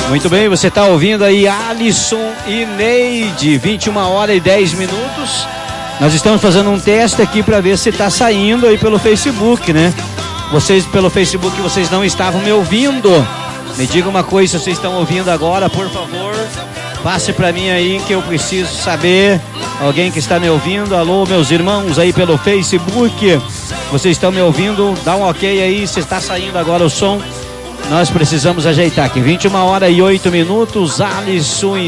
Muito bem, você está ouvindo aí Alisson e Neide, 21h10. Nós estamos fazendo um teste aqui para ver se está saindo aí pelo Facebook, né? Vocês pelo Facebook, vocês não estavam me ouvindo. Me diga uma coisa, se vocês estão ouvindo agora, por favor. Passe para mim aí que eu preciso saber. Alguém que está me ouvindo, alô meus irmãos aí pelo Facebook. Vocês estão me ouvindo? Dá um ok aí, se está saindo agora o som. Nós precisamos ajeitar aqui. 21h08, Alisson e